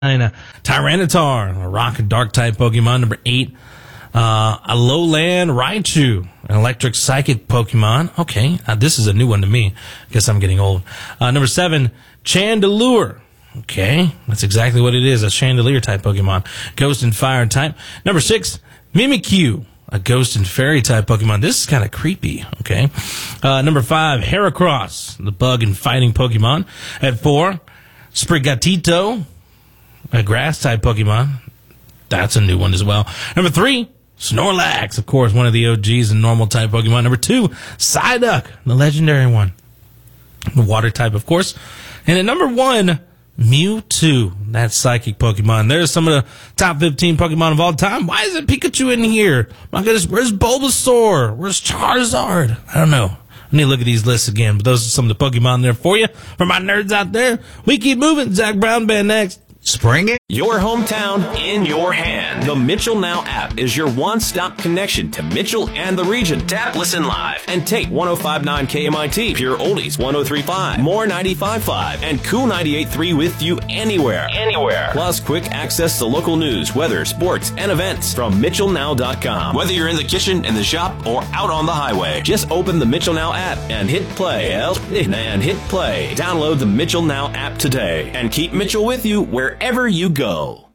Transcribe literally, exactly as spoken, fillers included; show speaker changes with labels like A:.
A: a Tyranitar, a rock and dark type Pokemon. Number eight, uh, a lowland Raichu, an electric psychic Pokemon. Okay, uh, this is a new one to me. Guess I'm getting old. Uh, number seven, Chandelure. Okay, that's exactly what it is, a Chandelier type Pokemon. Ghost and fire type. Number six, Mimikyu, a ghost and fairy type Pokemon. This is kind of creepy, okay. Uh, number five, Heracross, the bug and fighting Pokemon. At four, Sprigatito, a grass type Pokemon. That's a new one as well. Number three, Snorlax, of course, one of the O Gs and normal type Pokemon. Number two, Psyduck, the legendary one. The water type, of course. And at number one, Mewtwo, that psychic Pokemon. There's some of the top fifteen Pokemon of all time. Why is it Pikachu in here? My goodness, where's Bulbasaur? Where's Charizard? I don't know. I need to look at these lists again, but those are some of the Pokemon there for you. For my nerds out there, we keep moving. Zach Brown Band next.
B: Spring it.
C: Your hometown in your hand. The Mitchell Now app is your one-stop connection to Mitchell and the region. Tap, listen live, and take one oh five point nine K M I T, Pure Oldies one oh three point five, More ninety-five point five, and Cool ninety-eight point three with you anywhere. Anywhere. Plus quick access to local news, weather, sports, and events from Mitchell Now dot com. Whether you're in the kitchen, in the shop, or out on the highway, just open the Mitchell Now app and hit play. And hit play. Download the Mitchell Now app today and keep Mitchell with you where wherever you go.